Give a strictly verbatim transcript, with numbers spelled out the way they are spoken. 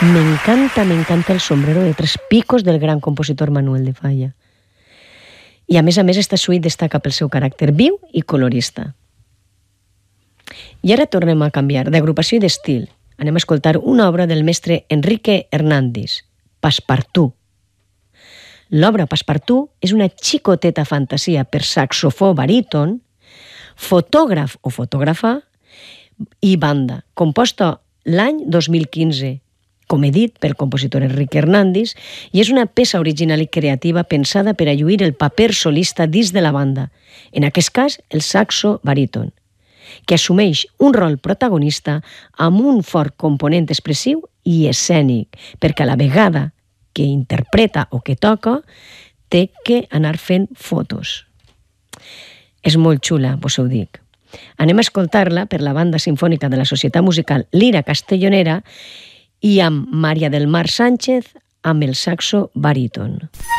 M'encanta, m'encanta el sombrero de tres picos del gran compositor Manuel de Falla. I a més a més esta suite destaca pel seu caràcter viu i colorista. I ara tornem a canviar d'agrupació i d'estil. Anem a escoltar una obra del mestre Enrique Hernández, Passepartout. L'obra Passepartout és una xicoteta fantasia per saxofó baríton, fotògraf o fotògrafa i banda, composta l'any dos mil quinze, com he dit, pel compositor Enrique Hernández, i és una peça original i creativa pensada per a lluir el paper solista dins de la banda, en aquest cas el saxo baríton, que assumeix un rol protagonista amb un fort component expressiu i escènic, perquè a la vegada que interpreta o que toca, té que anar fent fotos. És molt xula, vos ho dic. Anem a escoltar-la per la banda sinfònica de la Societat Musical Lira Castellonera i amb Maria del Mar Sánchez amb el saxo baríton.